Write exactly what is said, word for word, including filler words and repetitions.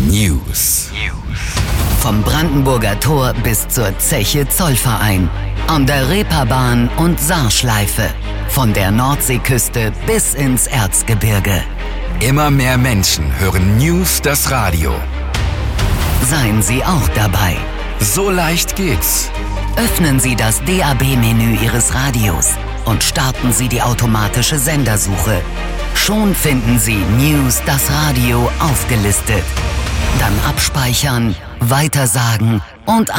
News. Vom Brandenburger Tor bis zur Zeche Zollverein, an der Reeperbahn und Saarschleife, von der Nordseeküste bis ins Erzgebirge. Immer mehr Menschen hören News das Radio. Seien Sie auch dabei. So leicht geht's. Öffnen Sie das D A B-Menü Ihres Radios und starten Sie die automatische Sendersuche. Schon finden Sie News das Radio aufgelistet. Dann abspeichern, weitersagen und